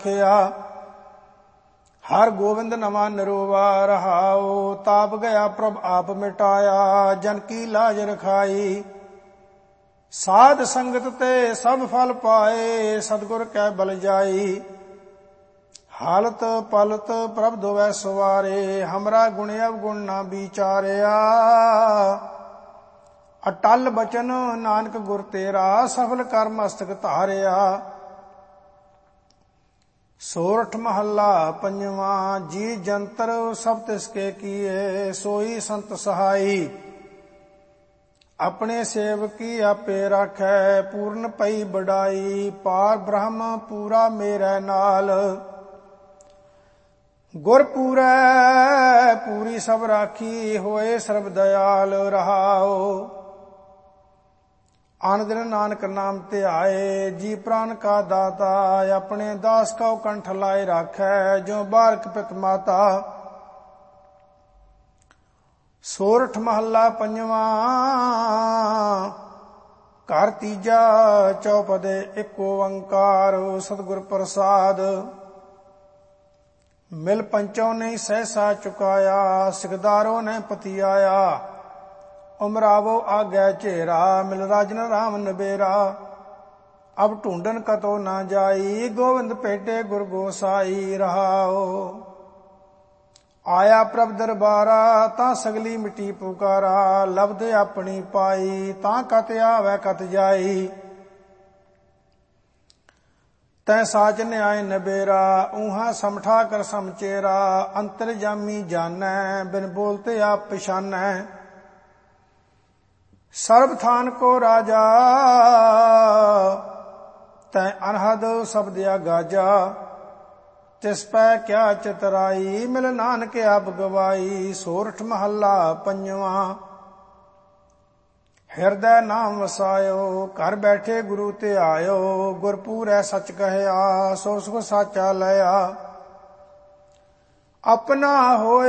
ਰਾਖਿਆ। ਹਰ ਗੋਬਿੰਦ ਨਵਾਂ ਨਿਰੋਵਾ ਰਹਾਉ। ਤਾਪ ਗਿਆ ਪ੍ਰਭ ਆਪ ਮਿਟਾਇਆ, ਜਨ ਕੀ ਲਾਜ ਰਖਾਈ। ਸਾਧ ਸੰਗਤ ਤੇ ਸਭ ਫਲ ਪਾਏ, ਸਤਿਗੁਰ ਕੈ ਬਲ ਜਾਈ। ਹਾਲਤ ਪਲਤ ਪ੍ਰਭ ਦੋਵੈ ਸਵਾਰੇ, ਹਮਰਾ ਗੁਣ ਅਵਗੁਣ ਨਾ ਵਿਚਾਰਿਆ। ਅਟਲ ਬਚਨ ਨਾਨਕ ਗੁਰ ਤੇਰਾ, ਸਫਲ ਕਰ ਮਸਤਕ ਧਾਰਿਆ। ਸੋਰਠ ਮਹੱਲਾ ਪੰਜਵਾਂ। ਜੀ ਜੰਤਰ ਸਭ ਤਿਸ ਕੇ ਕੀਏ, ਸੋਈ ਸੰਤ ਸਹਾਈ। ਆਪਣੇ ਸੇਵਕੀ ਆਪੇ ਰਾਖੈ, ਪੂਰਨ ਪਈ ਬੜਾਈ। ਪਾਰ ਬ੍ਰਹਮ ਪੂਰਾ ਮੇਰੇ ਨਾਲ, ਗੁਰ ਪੂਰੈ ਪੂਰੀ ਸਭ ਰਾਖੀ। ਹੋਏ ਸਰਬ ਦਇਆਲ ਰਹਾਉ। ਆਨ ਦਿਨ ਨਾਨਕ ਨਾਮ ਧਿਆਏ, ਜੀ ਪ੍ਰਾਨ ਕਾ ਦਾਤਾ। ਆਪਣੇ ਦਾਸ ਕਉ ਕੰਠ ਲਾਏ ਰਾਖੈ, ਜੋ ਬਾਰਕ ਪਿਤ ਮਾਤਾ। ਸੋਰਠ ਮਹੱਲਾ ਪੰਜਵਾਂ। ਘਰ ਤੀਜਾ ਚੌਪਦੇ ਇੱਕ ਓੰਕਾਰ, ਸਤਿਗੁਰ ਪ੍ਰਸਾਦ। ਮਿਲ ਪੰਚੋ ਨਹੀਂ ਸਹਿਸਾ ਚੁਕਾਇਆ, ਸਿਕਦਾਰੋ ਨੇ ਪਤੀਆਇਆ। ਉਮਰਾਵੋ ਆਗੈ ਝੇਰਾ, ਮਿਲ ਰਾਜਨ ਰਾਮ ਨਬੇਰਾ। ਅਬ ਢੂੰਡਨ ਕਤੋ ਨਾ ਜਾਈ, ਗੋਵਿੰਦ ਭੇਟੇ ਗੁਰ ਗੋਸਾਈ ਰਹਾਓ। ਆਇਆ ਪ੍ਰਭ ਦਰਬਾਰਾ, ਤਾਂ ਸਗਲੀ ਮਿੱਟੀ ਪੁਕਾਰਾ। ਲਬਦ ਆਪਣੀ ਪਾਈ, ਤਾਂ ਕਤ ਆਵੈ ਕਤ ਜਾਈ। ਤੈ ਸਾਚ ਨਿਆਇ ਨਬੇਰਾ, ਊਹਾ ਸਮਠਾ ਕਰ ਸਮਚੇਰਾ। ਅੰਤਰ ਜਾਮੀ ਜਾਨੈ, ਬਿਨ ਬੋਲਤੇ ਆਪ ਪਛਾਨੈ। ਸਰਬ ਥਾਨ ਕੋ ਰਾਜਾ, ਤੈ ਅਨਹਦ ਸਬਦਿਆ ਗਾਜਾ। ਤਿਸ ਪੈ ਕਿਆ ਚਤਰਾਈ, ਮਿਲ ਨਾਨਕ ਆਪ ਗਵਾਈ। ਸੋਰਠ ਮਹੱਲਾ ਪੰਜਵਾਂ। ਹਿਰਦੈ ਨਾਮ ਵਸਾਇਓ, ਘਰ ਬੈਠੇ ਗੁਰੂ ਤੇ ਆਇਓ। ਗੁਰਪੂਰੈ ਸੱਚ ਕਹਿਆ, ਸੋ ਸੁਖ ਸਾਚਾ ਲਿਆ। ਆਪਣਾ ਹੋਏ